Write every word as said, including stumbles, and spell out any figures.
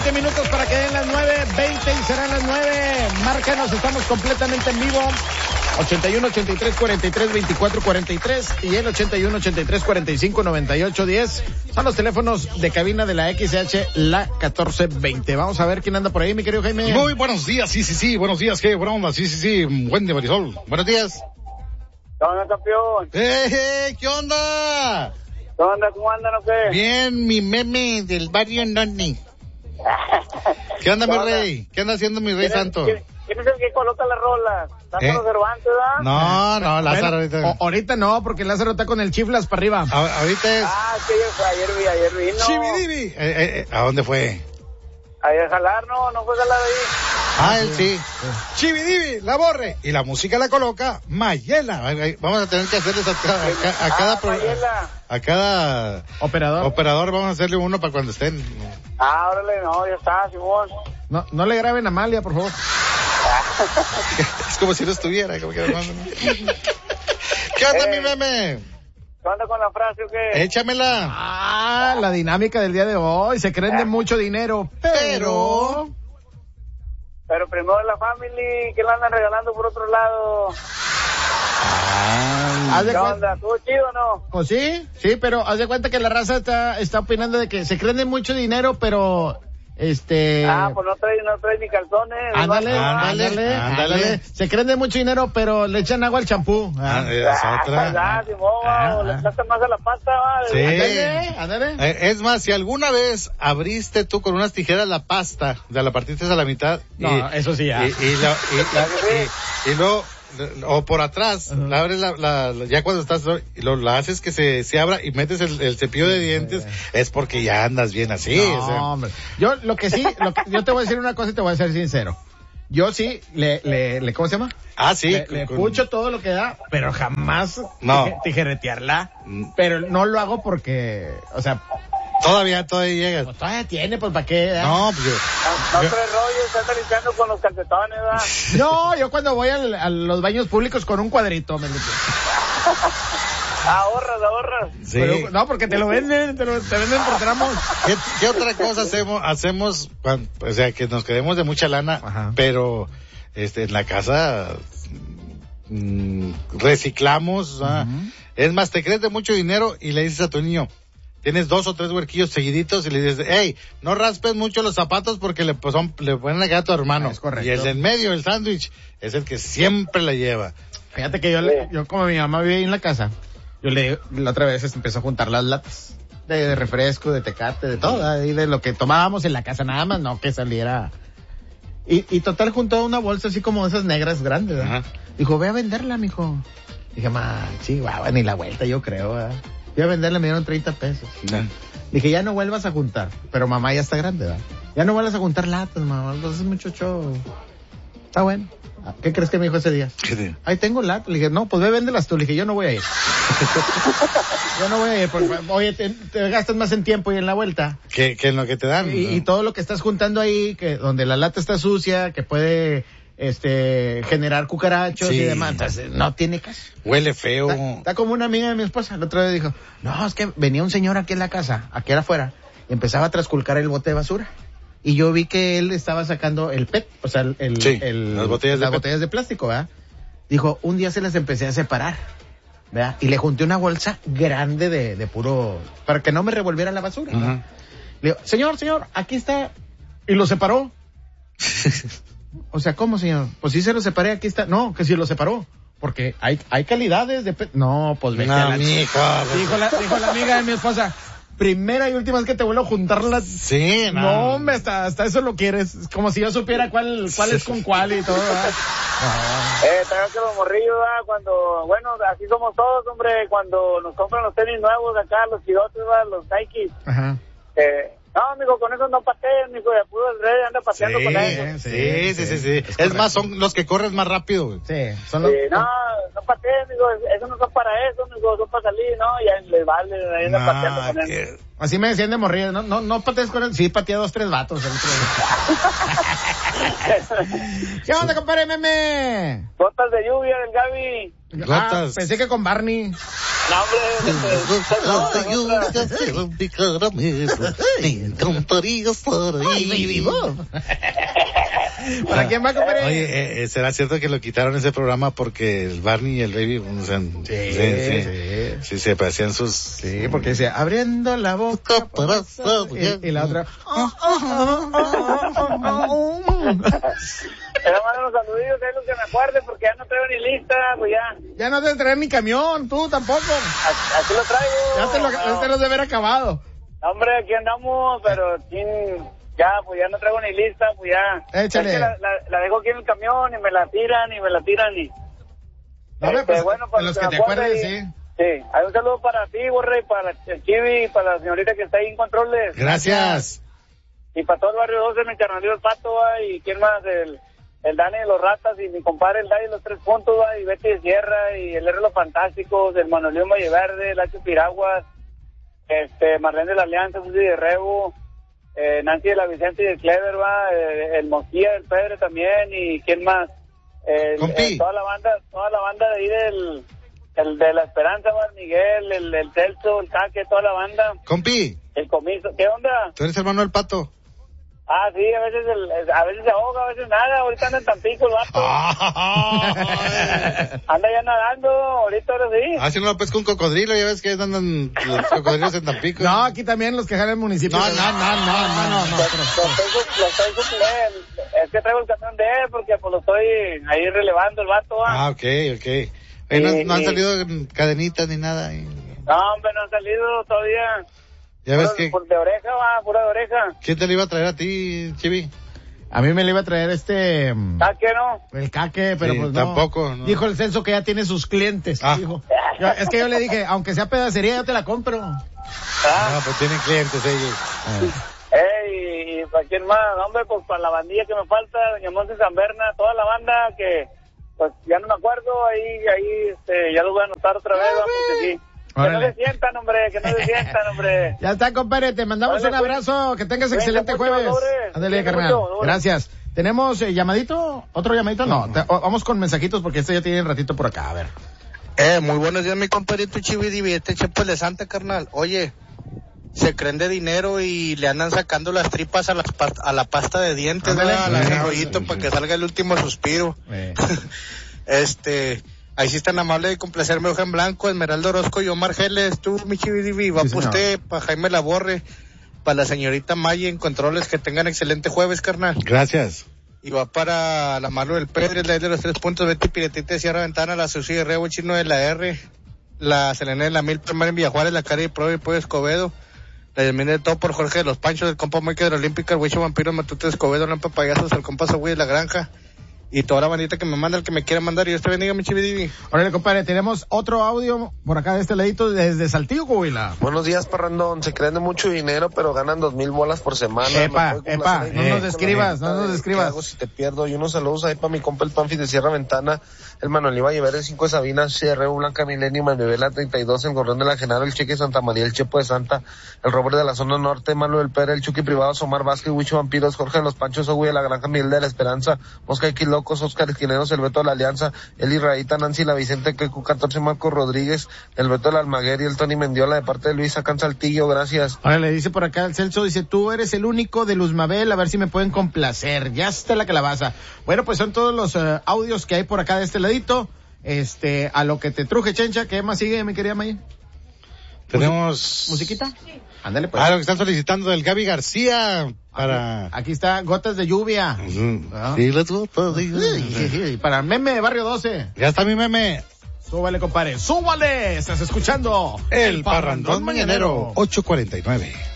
veinte minutos para que den las nueve, veinte y serán las nueve. Márcanos, estamos completamente en vivo. ochenta y uno, ochenta y tres, cuarenta y tres, veinticuatro, cuarenta y tres y el ochenta y uno, ochenta y tres, cuarenta y cinco, noventa y ocho, diez. Son los teléfonos de cabina de la X H, la catorce veinte. Vamos a ver quién anda por ahí, mi querido Jaime. Muy buenos días, sí, sí, sí, buenos días, qué buena onda, sí, sí, sí, buen de Marisol. Buenos días. ¿Qué onda, campeón? ¡Eh, eh, qué onda! ¿Qué onda, cómo andan o qué? Bien, mi meme del barrio Noni. ¿Qué onda, mi rey? ¿Qué anda haciendo mi rey santo? ¿Quién, ¿Quién es el que coloca las rolas? ¿Lázaro ¿Eh? Cervantes, verdad? No, no, Lázaro Bueno, ahorita. o- ahorita no, porque Lázaro está con el chiflas para arriba. A- ahorita es. Ah, sí, ayer vi, ayer vi, no. Chibidibi. Eh, eh, eh, ¿A dónde fue? Ayer jalar, no, no fue jalar ahí. Ah, él sí. Chibidibi, la borre. Y la música la coloca Mayela. Ay, ay, vamos a tener que hacerles a cada, a ca- a cada, Ah, pro- Mayela. a cada Operador. operador vamos a hacerle uno para cuando estén. Ah, órale, no, ya está, Simón. No, no le graben a Amalia, por favor. Es como si no estuviera. Como que, ¿qué onda, Eh. mi meme? ¿Qué onda con la frase o qué? Échamela. Ah, la dinámica del día de hoy. Se creen de mucho dinero, pero... Pero primero la family, que la andan regalando por otro lado. Haz de ¿Qué cuenta- onda? ¿Estuvo chido o no? Pues sí, sí, pero haz de cuenta que la raza está, está opinando de que se creen de mucho dinero, pero... Este... Ah, pues no trae, no trae ni calzones. Ándale, ¿no? ándale, ándale, ándale, ándale. Se creen de mucho dinero, pero le echan agua al champú. Ah, Ah, es Ah, otra. ¿verdad, Simón? Ah, O le ah. echan más a la pasta, va. Sí. Ándale, ándale. Eh, es más, si alguna vez abriste tú con unas tijeras la pasta, ya la partiste a la mitad. y- No, eso sí ya. Y, y, la- y- y- y luego, o por atrás, Ajá. la abres la, la- la- ya cuando estás, y lo, la haces que se, se abra y metes el, el cepillo de dientes, es porque ya andas bien así. No, o sea. hombre. Yo lo que sí, lo que- yo te voy a decir una cosa y te voy a ser sincero. Yo sí, le, le, le ¿cómo se llama? Ah, sí. le, con- le con- pucho todo lo que da, pero jamás No. tije- tijeretearla. Mm. Pero no lo hago porque, o sea, Todavía, todavía llegas. pues todavía tiene, pues ¿para qué? eh? No, pues yo. No, no trae rollo, se anda limpiando con los calcetones, ¿verdad? No, yo cuando voy al- a los baños públicos con un cuadrito me limpio. Ahorras, ahorras. Sí. Pero- no, porque te lo venden, te, lo, te venden por tramos. ¿Qué, qué otra cosa hacemos? Hacemos, cuan- o sea, que nos quedemos de mucha lana, Ajá. pero este en la casa mm, reciclamos. ¿Ah? Es más, te crees de mucho dinero y le dices a tu niño, tienes dos o tres huerquillos seguiditos y le dices, hey, no raspes mucho los zapatos porque le, pues, son, le ponen acá a tu hermano. Ah, es correcto. Y el del medio, el sándwich, es el que siempre la lleva. Fíjate que yo, le- yo como mi mamá vive ahí en la casa, yo le, la otra vez empezó a juntar las latas de, de refresco, de tecate, de todo, ahí de lo que tomábamos en la casa, nada más, no que saliera. Y, y total juntó una bolsa así como esas negras grandes, ¿verdad? Ajá. Dijo, ve a venderla, mijo. Dije, man, chihuahua, ni la vuelta, yo creo, ¿verdad? Voy a venderla, me dieron treinta pesos. Ah. Dije, ya no vuelvas a juntar. Pero mamá ya está grande, ¿verdad? Ya no vuelvas a juntar latas, mamá. Entonces es mucho show. Está bueno. ¿Qué crees que me dijo ese día? ¿Qué te- Ahí tengo latas. Le dije, no, pues ve, véndelas tú. Le dije, yo no voy a ir. Yo no voy a ir. Porque, oye, te, te gastas más en tiempo y en la vuelta. Que, que en lo que te dan. Y, ¿no? y todo lo que estás juntando ahí, que donde la lata está sucia, que puede este generar cucarachos Sí. y demás. Entonces, no tiene caso. Huele feo. Está, está como una amiga de mi esposa. El otro día dijo, no, es que venía un señor aquí en la casa, aquí afuera, y empezaba a trasculcar el bote de basura. Y yo vi que él estaba sacando el P E T, o sea, el, el- Sí, el- las botellas de las P E T. botellas de plástico, ¿verdad? Dijo, un día se las empecé a separar, ¿verdad? Y le junté una bolsa grande de, de puro, para que no me revolviera la basura, ¿verdad? Ajá. Le digo, señor, señor, aquí está. Y lo separó. O sea, ¿cómo, señor? Pues sí se lo separé, aquí está. No, que sí lo separó. Porque hay, hay calidades de... pe- No, pues vete a No, la... mijo. Dijo la, dijo la amiga de mi esposa, primera y última vez que te vuelvo a juntar las... Sí, no. No, hombre, hasta, hasta eso lo quieres. Es como si yo supiera cuál, cuál es con cuál y todo, ¿verdad? Eh, también que los morrillos, ¿verdad? Cuando, bueno, así somos todos, hombre, cuando nos compran los tenis nuevos acá, los chidotes, ¿verdad? Los Nike. Ajá. Eh, no, amigo, con eso no pateen, mijo, de puro el rey anda pateando Sí, con eso. sí, sí, sí, sí. Es Es, correcto. más, son los que corren más rápido, güey. Sí, son los... Sí, no, no pateen, mijo, eso no son para eso, mijo, son para salir, ¿no? Ya les vale, ahí andan pateando con eso. que- Así me decían de morrillo, no, no, no patees con él. Sí, pateé a dos, tres vatos el otro día. ¿Qué onda, compadre, meme? Botas de lluvia del Gaby. Ah, pensé que con Barney. No, Me encantaría estar ahí. ¿Para quién va, compadre? Oye, eh, ¿será cierto que lo quitaron ese programa porque el Barney y el Baby, o sea, sí, sí, sí, sí, sí, se parecían sus... Sí, porque decía, abriendo la boca para saber. Y, y la otra... Pero mando los saludillos, es lo que me acuerde, porque ya no traigo ni lista, pues ya. Ya no debes traer ni camión, tú tampoco. Aquí lo traigo. Ya te lo, no. te los debe haber acabado. Hombre, aquí andamos, pero sin... Ya, pues ya no traigo ni lista, pues ya. Échale. Es que la, la, la dejo aquí en el camión y me la tiran y me la tiran y... No, este, pues, bueno, para los que que me te acuerdes, y, sí. Sí, hay un saludo para ti, Borre, y para el Chivi, y para la señorita que está ahí en controles. Gracias. Y para todo el barrio doce, mi carnalito el Pato, ¿va? Y quién más, el, el Dani de los Ratas, y mi compadre el Dani de los Tres Puntos, ¿va? Y Betty de Sierra, y el R de los Fantásticos, el Manolín Valle Verde, el H Piraguas, este, Marlene de la Alianza, Susi de Rebo, eh, Nancy de la Vicente y de Clever, ¿va? Eh, el Mosquilla del Pedro también, y quién más, el, el, toda la banda, toda la banda de ahí del, el de la Esperanza, ¿va? Miguel, el, el Celso, el Caque, toda la banda. Compi. El Comiso, ¿qué onda? Tú eres hermano del Pato. Ah, sí, a veces el, a veces se ahoga, a veces nada, ahorita anda en Tampico el vato. Anda ya nadando, ahorita ahora sí. Ah, si no lo pesca un cocodrilo, ya ves que andan los cocodrilos en Tampico. No, aquí también los que jalan el municipio. No, no, no, no, no, no, no. Lo estoy supliendo, es que traigo el camión de él porque pues lo estoy ahí relevando el vato. ¿Va? Ah, ok, ok. Eh, no, no han salido cadenitas ni nada. No, hombre, no han salido todavía. Ya ves pura, que... De oreja, va, pura de oreja. ¿Quién te lo iba a traer a ti, Chivi? A mí me le iba a traer este... ¿Caque, no? El Caque, pero sí, pues no. Tampoco, ¿no? Dijo el Celso que ya tiene sus clientes, ah. dijo. Yo, es que yo le dije, aunque sea pedacería, yo te la compro. Ah. No, pues tienen clientes ellos. Ah. Ey, ¿y para quién más? Hombre, pues para la bandilla que me falta, Doña Monse San Berna, toda la banda que... Pues ya no me acuerdo, ahí, ahí, este, ya lo voy a anotar otra vez, ¿va? Porque sí. Que no se sientan, hombre, que no se sientan, hombre. Ya está, compadre, te mandamos Órale, un abrazo, que tengas Venga, excelente jueves. Ándale, carnal. Mucho, Gracias. ¿Tenemos eh, llamadito? ¿Otro llamadito? No, te, o, vamos con mensajitos porque este ya tiene un ratito por acá, a ver. Eh, muy buenos días, mi compadrito Chividivi, este Chepo de Santa, carnal. Oye, se creen de dinero y le andan sacando las tripas a, las a la pasta de dientes, Ándale, ¿verdad? A la rollito para que salga el último suspiro. Eh. este... Ahí sí están amables de complacerme, Hoja en Blanco, Esmeralda Orozco y Omar Geles, tú, mi Chividivi, va sí, para usted, para Jaime Laborre, para la señorita Maya en controles, que tengan excelente jueves, carnal. Gracias. Y va para la Malo del Pedro, la de los Tres Puntos, Betty Piretita de Sierra Ventana, la Susi de Rebo, Chino de la R, la Selena de la Mil, Primera en Villajuárez, la Cara y Pro y Pollo Escobedo, la Yasmín de todo por Jorge de los Panchos, el compa Moica de la Olímpica, el Huicho Vampiro, Matute de Escobedo, Lampa Payasos, el compa Sogui de la Granja, y toda la bandita que me manda, el que me quiera mandar, y Dios te bendiga, mi Chividivi. Órale, compadre, tenemos otro audio por acá de este ladito desde Saltillo, Coahuila. Buenos días, parrandón. Se creen de mucho dinero, pero ganan dos mil bolas por semana. Epa, epa, no nos describas, no nos describas. ¿Qué hago si te pierdo? Y unos saludos ahí para mi compa el Panfis de Sierra Ventana, el Manuel Iba a llevar el cinco de Sabina, C R U Blanca Milenio, Manivela treinta y dos, el Gorrión de la Genaro, el Cheque Santa María, el Chepo de Santa, el Robert de la Zona Norte, Manuel Pérez, el Chucky Privado, Omar Vázquez, Huicho Vampiros, Jorge de los Panchos, Ogui de la Granja Miguel de la Esperanza, Oscar X Locos, Oscar Esquineros, el Beto de la Alianza, el Israelita, Nancy La Vicente, Keku catorce, Marco Rodríguez, el Beto de la Almaguer y el Tony Mendiola de parte de Luis acá en Saltillo, gracias. Ahora le dice por acá el Celso, dice, tú eres el único de Luz Mabel, a ver si me pueden complacer, ya está la calabaza. Bueno, pues son todos los uh, audios que hay por acá de este ladito, este, a lo que te truje, Chencha, ¿qué más sigue, mi querida May? Tenemos... ¿Musiquita? Sí. Ándale, pues. Ah, lo que están solicitando del Gaby García para... Aquí, aquí está, Gotas de Lluvia. Uh-huh. ¿Ah? Sí, las gotas de lluvia. Para Meme de Barrio doce. Ya está mi Meme. Súbale, compadre, súbale. Estás escuchando El, el Parrandón, Parrandón Mañanero. ocho cuarenta y nueve.